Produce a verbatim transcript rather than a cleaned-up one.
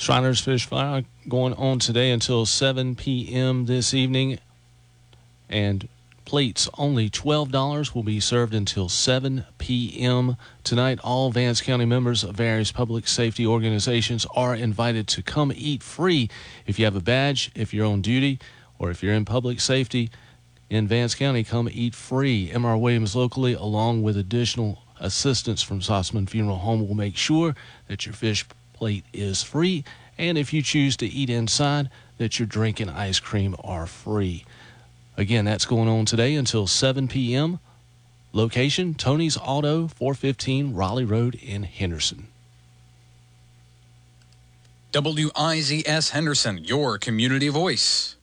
Shriners Fish Fry going on today until seven p.m. this evening. And plates only twelve dollars will be served until seven p.m. tonight. All Vance County members of various public safety organizations are invited to come eat free. If you have a badge, if you're on duty, or if you're in public safety in Vance County, come eat free. M R Williams locally, along with additional assistance from Sossman Funeral Home, will make sure that your fish plate is free, and if you choose to eat inside, that your drink and ice cream are free. Again, that's going on today until seven p.m. Location, Tony's Auto, four fifteen Raleigh Road in Henderson. W I Z S Henderson, your community voice.